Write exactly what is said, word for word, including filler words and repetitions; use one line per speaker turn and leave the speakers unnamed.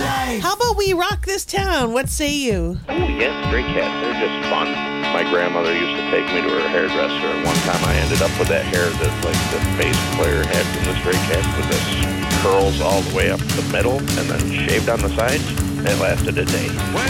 How about we rock this town? What say you?
Oh, yes, Stray Cats. They're just fun. My grandmother used to take me to her hairdresser, and one time I ended up with that hair that, like, the bass player had from the Stray Cats with this curls all the way up the middle and then shaved on the sides. It lasted a day.